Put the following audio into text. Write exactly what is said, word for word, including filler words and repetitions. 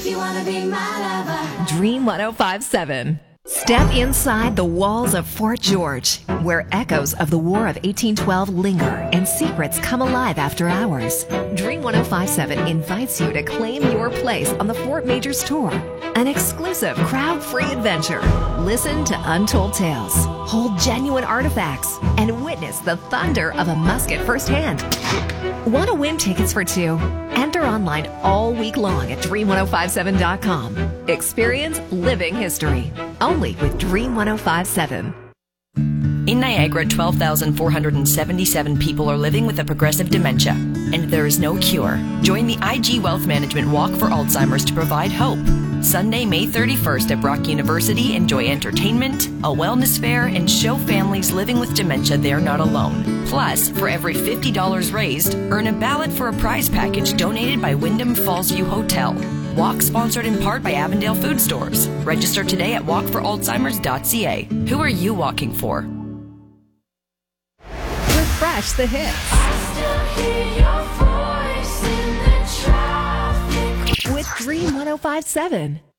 you wanna be my lover. Dream one oh five point seven. Step inside the walls of Fort George, where echoes of the War of eighteen twelve linger and secrets come alive after hours. Dream one oh five point seven invites you to claim your place on the Fort Majors Tour, an exclusive crowd-free adventure. Listen to untold tales, hold genuine artifacts, and witness the thunder of a musket firsthand. Want to win tickets for two? Enter online all week long at dream one oh five seven dot com. Experience living history. Only with Dream one oh five point seven. In Niagara, twelve thousand four hundred seventy-seven people are living with a progressive dementia, and there is no cure. Join the I G Wealth Management Walk for Alzheimer's to provide hope. Sunday, May thirty-first at Brock University, enjoy entertainment, a wellness fair, and show families living with dementia they're not alone. Plus, for every fifty dollars raised, earn a ballot for a prize package donated by Wyndham Fallsview Hotel. Walk sponsored in part by Avondale Food Stores. Register today at walk for alzheimers dot c a. Who are you walking for? Refresh the hits. I still hear your voice in the traffic. With Dream one oh five point seven.